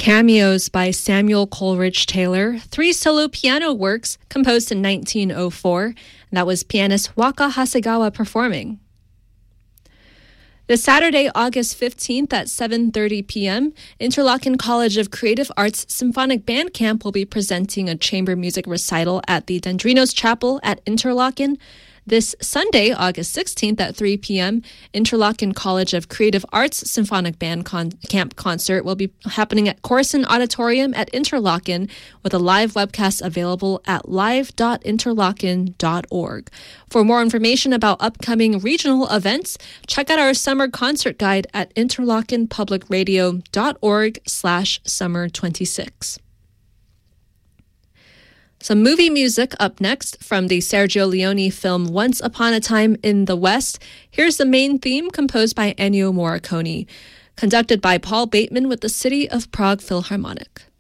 Cameos by Samuel Coleridge Taylor, 3 solo piano works composed in 1904. That was pianist Waka Hasegawa performing. This Saturday, August 15th at 7:30 p.m., Interlochen College of Creative Arts Symphonic Band Camp will be presenting a chamber music recital at the Dendrinos Chapel at Interlochen. This Sunday, August 16th at 3 p.m., Interlochen College of Creative Arts Symphonic Band Camp concert will be happening at Corson Auditorium at Interlochen with a live webcast available at live.interlochen.org. For more information about upcoming regional events, check out our summer concert guide at interlochenpublicradio.org/summer26. Some movie music up next from the Sergio Leone film Once Upon a Time in the West. Here's the main theme composed by Ennio Morricone, conducted by Paul Bateman with the City of Prague Philharmonic.